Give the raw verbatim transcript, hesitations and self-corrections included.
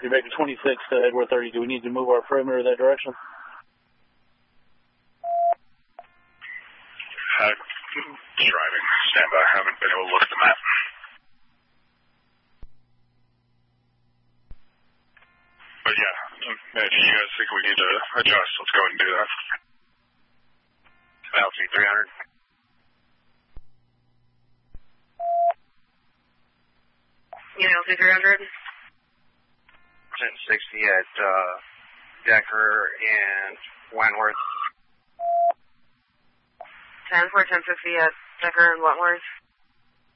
You're making twenty-six to Edward thirty. Do we need to move our perimeter that direction? Uh, driving. Stand by. Haven't been able to look at the map. But yeah, if you guys think we need to adjust, let's go ahead and do that. L T three hundred. Unit L T three hundred. ten sixty at uh, Decker and Wentworth. ten for ten fifty at Decker and Wentworth.